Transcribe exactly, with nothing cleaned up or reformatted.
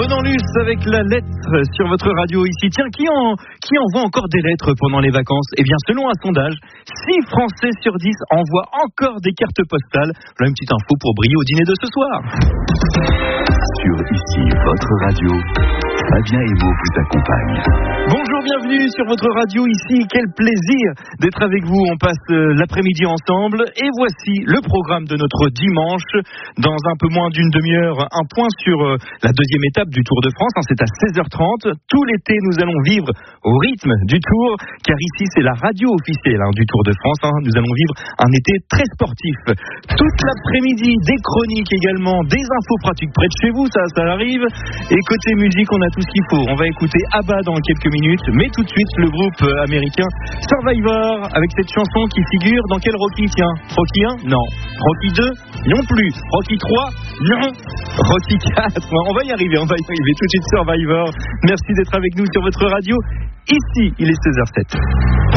Renan Luce avec la lettre sur votre radio ici. Tiens, qui, en, qui envoie encore des lettres pendant les vacances? Eh bien, selon un sondage, six Français sur dix envoient encore des cartes postales. Voilà une petite info pour briller au dîner de ce soir. Sur ici, votre radio, Fabien Emo vous accompagne. Bonjour, bienvenue sur votre radio ici. Quel plaisir d'être avec vous. On passe l'après-midi ensemble. Et voici le programme de notre dimanche. Dans un peu moins d'une demi-heure, un point sur la deuxième étape du Tour de France. C'est à seize heures trente. Tout l'été, nous allons vivre au rythme du Tour, car ici, c'est la radio officielle hein, du Tour de France. Hein. Nous allons vivre un été très sportif. Toute l'après-midi, des chroniques également, des infos pratiques près de chez vous, ça, ça arrive. Et côté musique, on a tout ce qu'il faut. On va écouter ABBA dans quelques minutes, mais tout de suite, le groupe américain Survivor, avec cette chanson qui figure dans quel Rocky? Tiens, Rocky un? Non. Rocky deux? Non plus. Rocky trois? Non. Rocky quatre? On va y arriver, on va y arriver. Tout de suite, Survivor. Merci d'être avec nous sur votre radio. Ici, il est seize heures zéro sept.